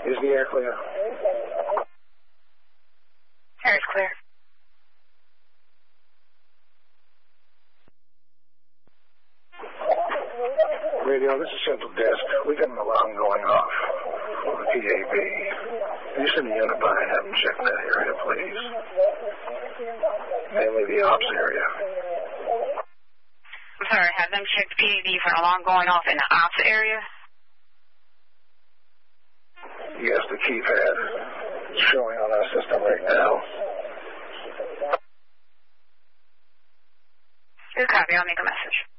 Is the air clear? Air is clear. Radio, this is Central Desk. We got an alarm going off on the PAB. Can you send a unit by and have them check that area, please? Mainly the ops area. I'm sorry, have them check the PAB for an alarm going off in the ops area? Yes, the keypad is showing on our system right now. Good copy, I'll make a message.